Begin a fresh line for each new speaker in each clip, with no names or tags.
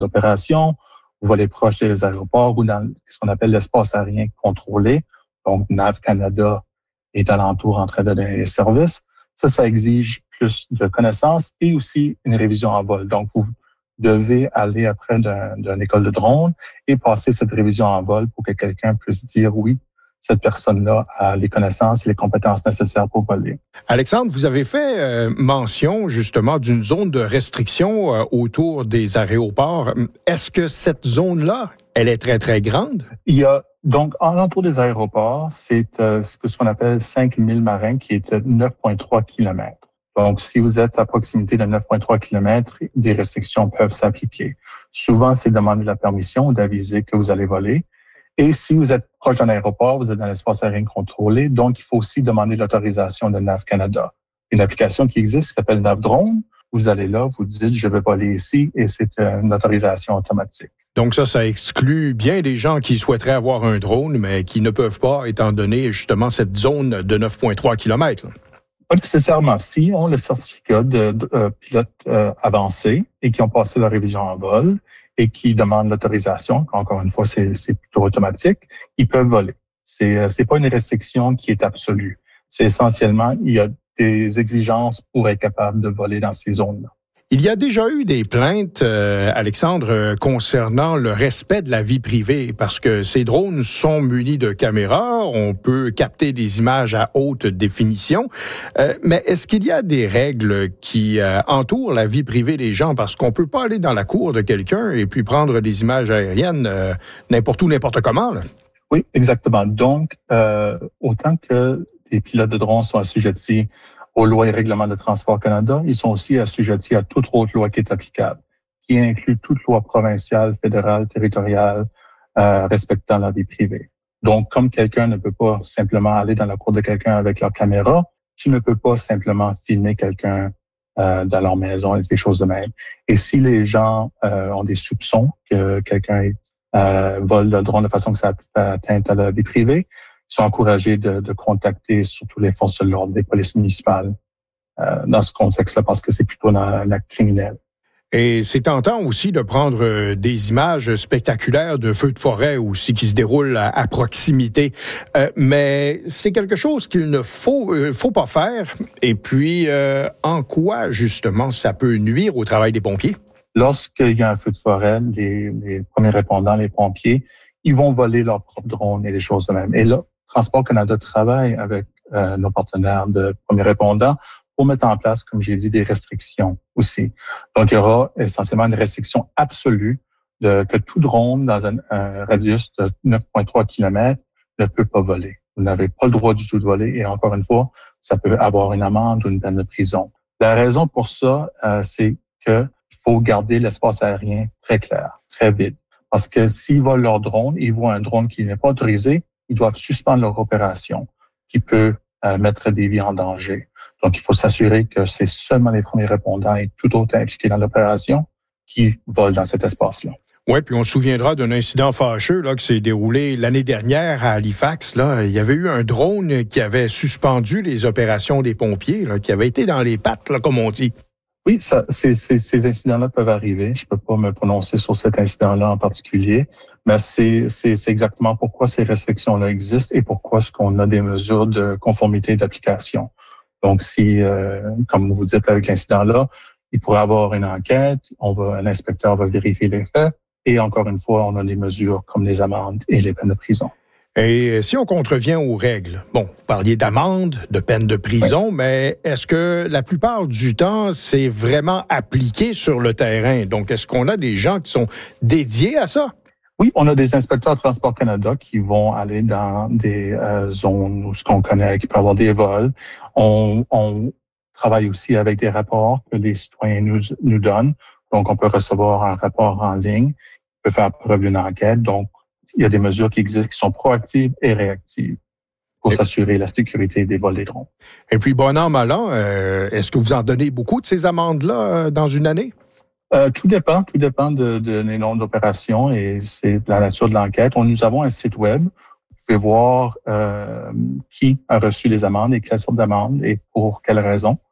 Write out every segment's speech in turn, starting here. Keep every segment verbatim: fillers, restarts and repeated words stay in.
opérations, vous volez proche des aéroports ou dans ce qu'on appelle l'espace aérien contrôlé. Donc, Nav Canada est alentour en train de donner les services. Ça, ça exige plus de connaissances et aussi une révision en vol. Donc, vous devez aller après d'un, d'une école de drone et passer cette révision en vol pour que quelqu'un puisse dire oui, cette personne-là a les connaissances et les compétences nécessaires pour voler.
Alexandre, vous avez fait euh, mention justement d'une zone de restriction euh, autour des aéroports. Est-ce que cette zone-là, elle est très, très grande?
Il y a donc, alentour des aéroports, c'est euh, ce qu'on appelle cinq mille marins qui est neuf virgule trois kilomètres. Donc, si vous êtes à proximité de neuf virgule trois kilomètres, des restrictions peuvent s'appliquer. Souvent, c'est demander la permission ou d'aviser que vous allez voler. Et si vous êtes proche d'un aéroport, vous êtes dans l'espace aérien contrôlé, donc il faut aussi demander l'autorisation de Nav Canada. Une application qui existe qui s'appelle Nav Drone. Vous allez là, vous dites « je vais voler ici » et c'est une autorisation automatique.
Donc ça, ça exclut bien des gens qui souhaiteraient avoir un drone, mais qui ne peuvent pas, étant donné justement cette zone de neuf virgule trois kilomètres.
Pas nécessairement. Si on a le certificat de, de euh, pilote euh, avancé et qui ont passé la révision en vol et qui demandent l'autorisation, encore une fois, c'est, c'est plutôt automatique, ils peuvent voler. C'est, c'est pas une restriction qui est absolue. C'est essentiellement, il y a des exigences pour être capable de voler dans ces zones-là.
Il y a déjà eu des plaintes, euh, Alexandre, euh, concernant le respect de la vie privée, parce que ces drones sont munis de caméras, on peut capter des images à haute définition, euh, mais est-ce qu'il y a des règles qui euh, entourent la vie privée des gens? Parce qu'on peut pas aller dans la cour de quelqu'un et puis prendre des images aériennes euh, n'importe où, n'importe comment, là.
Oui, exactement. Donc, euh, autant que les pilotes de drones sont assujettis aux lois et règlements de Transport Canada, ils sont aussi assujettis à toute autre loi qui est applicable, qui inclut toute loi provinciale, fédérale, territoriale, euh, respectant la vie privée. Donc, comme quelqu'un ne peut pas simplement aller dans la cour de quelqu'un avec leur caméra, tu ne peux pas simplement filmer quelqu'un euh, dans leur maison et des choses de même. Et si les gens euh, ont des soupçons que quelqu'un euh, vole le drone de façon que ça atteinte à la vie privée, sont encouragés de, de contacter surtout les forces de l'ordre, des polices municipales euh, dans ce contexte-là, parce que c'est plutôt dans un acte criminel.
Et c'est tentant aussi de prendre des images spectaculaires de feux de forêt aussi qui se déroulent à, à proximité. Euh, mais c'est quelque chose qu'il ne faut, euh, faut pas faire. Et puis, euh, en quoi, justement, ça peut nuire au travail des pompiers?
Lorsqu'il y a un feu de forêt, les, les premiers répondants, les pompiers, ils vont voler leur propre drone et les choses de même. Et là, Transport Canada travaille avec euh, nos partenaires de premiers répondants pour mettre en place, comme j'ai dit, des restrictions aussi. Donc, il y aura essentiellement une restriction absolue de que tout drone dans un, un radius de neuf virgule trois kilomètres ne peut pas voler. Vous n'avez pas le droit du tout de voler et encore une fois, ça peut avoir une amende ou une peine de prison. La raison pour ça, euh, c'est qu'il faut garder l'espace aérien très clair, très vide. Parce que s'ils volent leur drone, ils voient un drone qui n'est pas autorisé, ils doivent suspendre leur opération, qui peut euh, mettre des vies en danger. Donc, il faut s'assurer que c'est seulement les premiers répondants et tout autre impliqué dans l'opération qui volent dans cet espace-là.
Oui, puis on se souviendra d'un incident fâcheux là, qui s'est déroulé l'année dernière à Halifax. Là. Il y avait eu un drone qui avait suspendu les opérations des pompiers, là, qui avait été dans les pattes, là, comme on dit.
Oui, ça, c'est, c'est, ces incidents-là peuvent arriver. Je peux pas me prononcer sur cet incident-là en particulier, mais c'est, c'est, c'est exactement pourquoi ces restrictions-là existent et pourquoi est-ce qu'on a des mesures de conformité d'application. Donc, si, euh, comme vous dites avec l'incident-là, il pourrait y avoir une enquête, on va, l'inspecteur va vérifier les faits et encore une fois, on a des mesures comme les amendes et les peines de prison.
Et si on contrevient aux règles, bon, vous parliez d'amende, de peine de prison, oui. Mais est-ce que la plupart du temps, c'est vraiment appliqué sur le terrain? Donc, est-ce qu'on a des gens qui sont dédiés à ça?
Oui, on a des inspecteurs de Transport Canada qui vont aller dans des euh, zones où ce qu'on connaît, qui peut avoir des vols. On, on travaille aussi avec des rapports que les citoyens nous, nous donnent. Donc, on peut recevoir un rapport en ligne, on peut faire preuve d'une enquête. Donc, il y a des mesures qui existent qui sont proactives et réactives pour et s'assurer la sécurité des vols des drones.
Et puis, bon an, mal an, euh, est-ce que vous en donnez beaucoup de ces amendes-là euh, dans une année?
Euh, tout dépend, tout dépend de, de les nombres d'opérations et c'est la nature de l'enquête. On, nous avons un site web. Vous pouvez voir euh, qui a reçu les amendes et quelle sorte d'amendes et pour quelles raisons.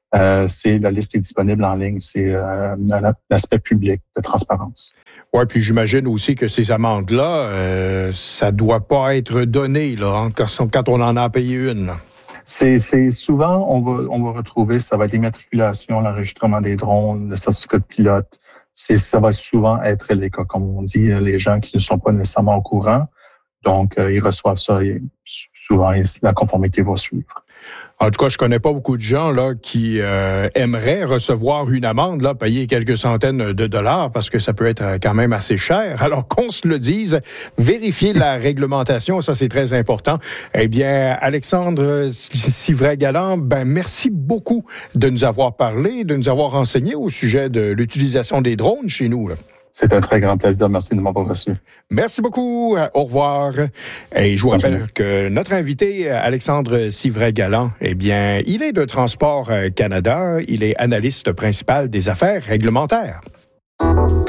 Euh, c'est la liste est disponible en ligne. C'est euh, l'aspect public de transparence.
Oui, puis j'imagine aussi que ces amendes-là, euh, ça doit pas être donné là, hein, quand on en a payé une. Là.
C'est, c'est souvent, on va, on va retrouver, ça va être l'immatriculation, l'enregistrement des drones, le certificat de pilote. C'est, ça va souvent être les cas, comme on dit, les gens qui ne sont pas nécessairement au courant. Donc, euh, ils reçoivent ça et souvent, la conformité va suivre.
En tout cas, je connais pas beaucoup de gens là qui euh, aimeraient recevoir une amende, là, payer quelques centaines de dollars, parce que ça peut être quand même assez cher. Alors qu'on se le dise, vérifier la réglementation, ça c'est très important. Eh bien, Alexandre Sivray-Galland, ben merci beaucoup de nous avoir parlé, de nous avoir renseigné au sujet de l'utilisation des drones chez nous. Là.
C'est un très grand plaisir. Merci de m'avoir reçu.
Merci beaucoup. Au revoir. Et je vous rappelle que notre invité, Alexandre Sivray-Galland, eh bien, il est de Transport Canada. Il est analyste principal des affaires réglementaires.